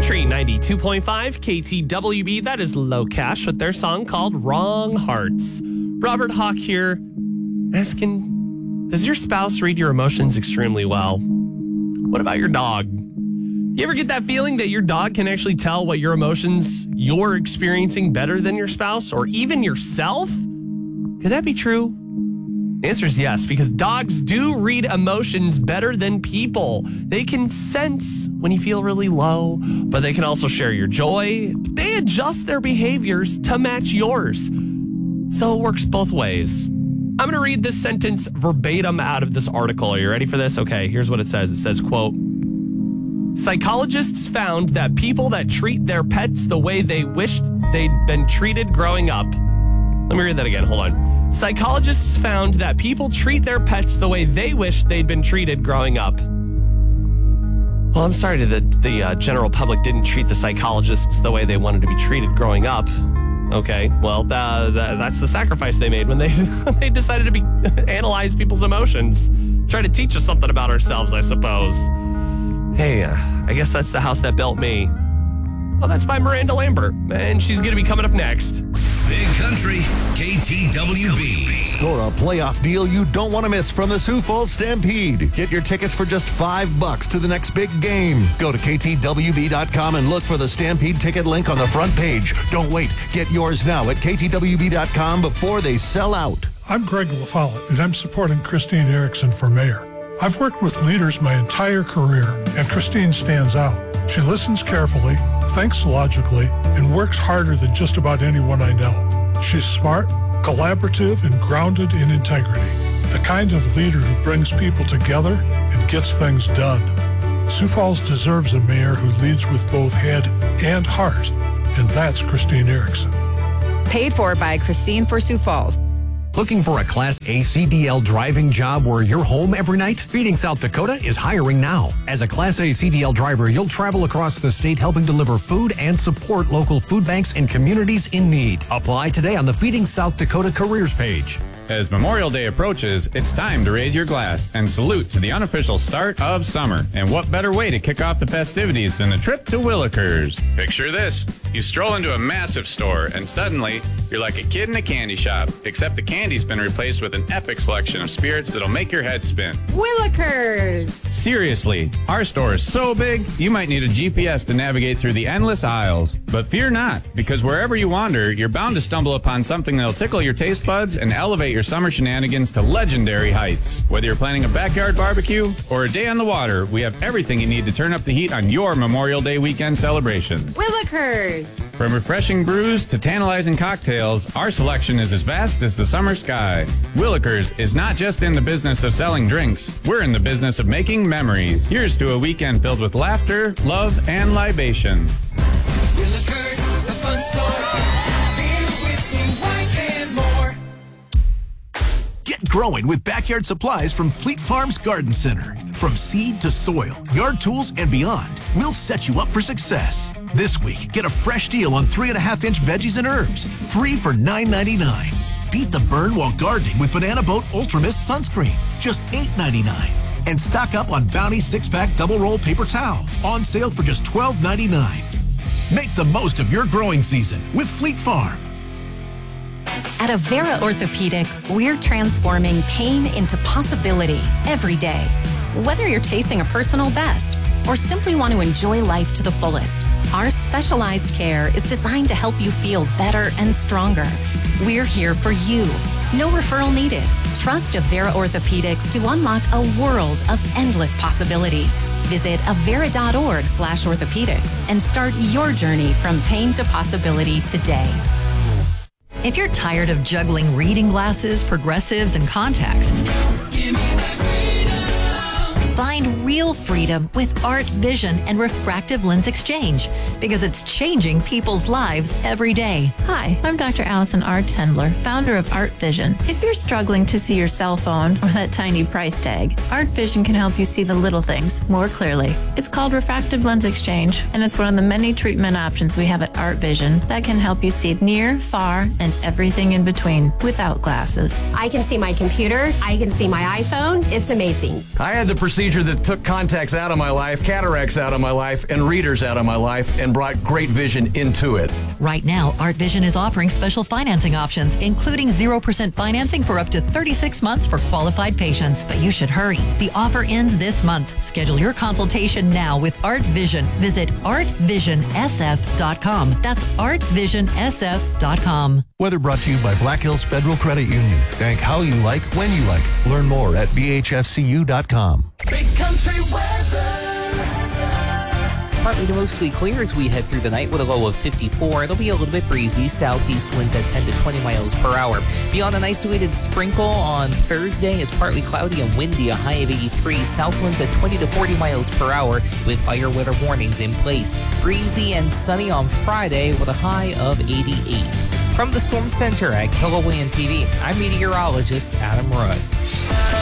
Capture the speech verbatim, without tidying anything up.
Country ninety-two point five K T W B. That is Low Cash with their song called Wrong Hearts. Robert Hawk here, asking, does your spouse read your emotions extremely well? What about your dog? You ever get that feeling that your dog can actually tell what your emotions you're experiencing better than your spouse or even yourself? Could that be true? The answer is yes, because dogs do read emotions better than people. They can sense when you feel really low, but they can also share your joy. They adjust their behaviors to match yours. So it works both ways. I'm going to read this sentence verbatim out of this article. Are you ready for this? Okay, here's what it says. It says, quote, psychologists found that people that treat their pets the way they wished they'd been treated growing up. Let me read that again. Hold on. Psychologists found that people treat their pets the way they wish they'd been treated growing up. Well, I'm sorry that the uh, general public didn't treat the psychologists the way they wanted to be treated growing up. Okay, well, uh, th- that's the sacrifice they made when they they decided to be analyze people's emotions. Try to teach us something about ourselves, I suppose. Hey, uh, I guess that's the house that built me. Well, that's by Miranda Lambert, and she's going to be coming up next. Big Country, K T W B. Score a playoff deal you don't want to miss from the Sioux Falls Stampede. Get your tickets for just five bucks to the next big game. Go to K T W B dot com and look for the Stampede ticket link on the front page. Don't wait. Get yours now at K T W B dot com before they sell out. I'm Greg LaFollette, and I'm supporting Christine Erickson for mayor. I've worked with leaders my entire career, and Christine stands out. She listens carefully, thinks logically, and works harder than just about anyone I know. She's smart, collaborative, and grounded in integrity. The kind of leader who brings people together and gets things done. Sioux Falls deserves a mayor who leads with both head and heart, and that's Christine Erickson. Paid for by Christine for Sioux Falls. Looking for a Class A C D L driving job where you're home every night? Feeding South Dakota is hiring now. As a Class A C D L driver, you'll travel across the state helping deliver food and support local food banks and communities in need. Apply today on the Feeding South Dakota careers page. As Memorial Day approaches, it's time to raise your glass and salute to the unofficial start of summer. And what better way to kick off the festivities than a trip to Willikers? Picture this. You stroll into a massive store and suddenly you're like a kid in a candy shop, except the candy's been replaced with an epic selection of spirits that'll make your head spin. Willikers! Seriously, our store is so big, you might need a G P S to navigate through the endless aisles. But fear not, because wherever you wander, you're bound to stumble upon something that'll tickle your taste buds and elevate your summer shenanigans to legendary heights. Whether you're planning a backyard barbecue or a day on the water, we have everything you need to turn up the heat on your Memorial Day weekend celebrations. Willikers! From refreshing brews to tantalizing cocktails, our selection is as vast as the summer sky. Willikers is not just in the business of selling drinks, we're in the business of making memories. Here's to a weekend filled with laughter, love, and libation. Willikers, the fun store. Beer, whiskey, wine, and more. Get growing with backyard supplies from Fleet Farms Garden Center. From seed to soil, yard tools, and beyond, we'll set you up for success. This week, get a fresh deal on three and a half inch veggies and herbs, three for nine ninety-nine. Beat the burn while gardening with Banana Boat Ultra Mist sunscreen, just eight ninety-nine. And stock up on Bounty six pack double roll paper towel, on sale for just twelve ninety-nine. Make the most of your growing season with Fleet Farm. At Avera Orthopedics, we're transforming pain into possibility every day. Whether you're chasing a personal best or simply want to enjoy life to the fullest, our specialized care is designed to help you feel better and stronger. We're here for you. No referral needed. Trust Avera Orthopedics to unlock a world of endless possibilities. Visit avera.org slash orthopedics and start your journey from pain to possibility today. If you're tired of juggling reading glasses, progressives, and contacts, Give me that freedom. find real freedom with Art Vision and Refractive Lens Exchange, because it's changing people's lives every day. Hi, I'm Doctor Allison R. Tendler, founder of Art Vision. If you're struggling to see your cell phone or that tiny price tag, Art Vision can help you see the little things more clearly. It's called Refractive Lens Exchange, and it's one of the many treatment options we have at Art Vision that can help you see near, far, and everything in between without glasses. I can see my computer. I can see my iPhone. It's amazing. I had the procedure procedure that took contacts out of my life, cataracts out of my life, and readers out of my life, and brought great vision into it. Right now, Art Vision is offering special financing options, including zero percent financing for up to thirty-six months for qualified patients. But you should hurry. The offer ends this month. Schedule your consultation now with Art Vision. Visit art vision s f dot com. That's art vision s f dot com. Weather brought to you by Black Hills Federal Credit Union. Bank how you like, when you like. Learn more at b h f c u dot com. Big country weather. Partly to mostly clear as we head through the night with a low of fifty-four. It'll be a little bit breezy. Southeast winds at ten to twenty miles per hour. Beyond an isolated sprinkle on Thursday, it's partly cloudy and windy, a high of eighty-three. South winds at twenty to forty miles per hour with fire weather warnings in place. Breezy and sunny on Friday with a high of eighty-eight. From the Storm Center at Kilauea T V, I'm meteorologist Adam Roy.